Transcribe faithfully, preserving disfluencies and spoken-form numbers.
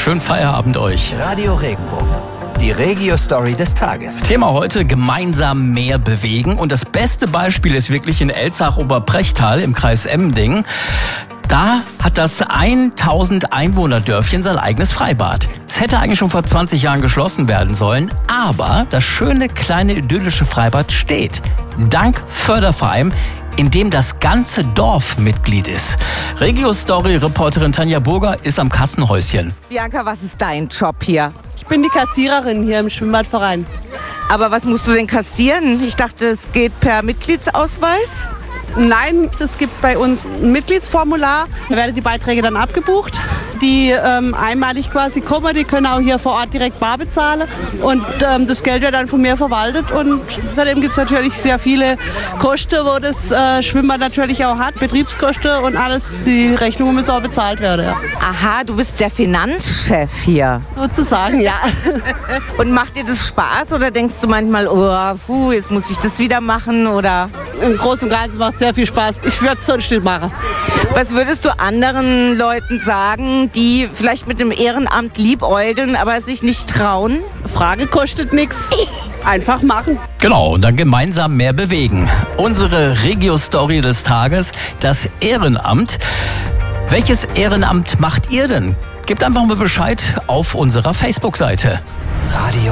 Schönen Feierabend euch. Radio Regenbogen. Die Regio-Story des Tages. Thema heute: gemeinsam mehr bewegen. Und das beste Beispiel ist wirklich in Elzach-Oberprechtal im Kreis Emmendingen. Da hat das tausend Einwohner-Dörfchen sein eigenes Freibad. Es hätte eigentlich schon vor zwanzig Jahren geschlossen werden sollen, aber das schöne, kleine, idyllische Freibad steht. Dank Förderverein, in dem das ganze Dorf Mitglied ist. Regio-Story-Reporterin Tanja Burger ist am Kassenhäuschen. Bianca, was ist dein Job hier? Ich bin die Kassiererin hier im Schwimmbadverein. Aber was musst du denn kassieren? Ich dachte, es geht per Mitgliedsausweis. Nein, es gibt bei uns ein Mitgliedsformular. Da werden die Beiträge dann abgebucht. Die ähm, einmalig quasi kommen, die können auch hier vor Ort direkt bar bezahlen. Und ähm, das Geld wird dann von mir verwaltet. Und seitdem gibt es natürlich sehr viele Kosten, wo das äh, Schwimmbad natürlich auch hat. Betriebskosten und alles. Die Rechnungen müssen auch bezahlt werden. Ja. Aha, du bist der Finanzchef hier. Sozusagen, ja. Und macht dir das Spaß oder denkst du manchmal, oh, puh, jetzt muss ich das wieder machen? Oder? Im Großen und Ganzen macht es sehr viel Spaß. Ich würde es sonst nicht machen. Was würdest du anderen Leuten sagen, die vielleicht mit dem Ehrenamt liebäugeln, aber sich nicht trauen? Frage kostet nichts. Einfach machen. Genau, und dann gemeinsam mehr bewegen. Unsere Regio-Story des Tages, das Ehrenamt. Welches Ehrenamt macht ihr denn? Gebt einfach mal Bescheid auf unserer Facebook-Seite. Radio